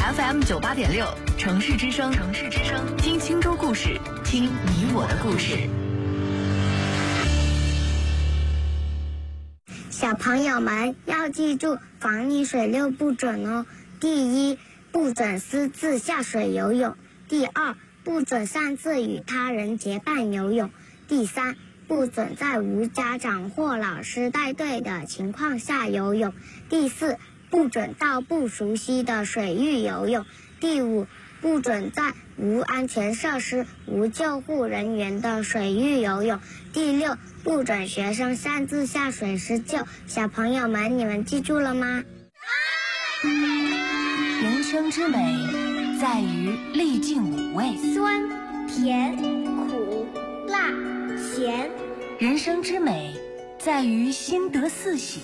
FM98.6，城市之声，城市之声，听青州故事，听你我的故事。 小朋友们要记住防溺水6不准哦。第一，不准私自下水游泳；第二，不准擅自与他人结伴游泳；第三，不准在无家长或老师带队的情况下游泳；第四，不准到不熟悉的水域游泳；第五，不准在无安全设施、无救护人员的水域游泳；第六，不准学生擅自下水施救。小朋友们，你们记住了吗？ 人生之美在于历尽5味， 酸、甜、苦、辣、咸。 人生之美在于心得4喜。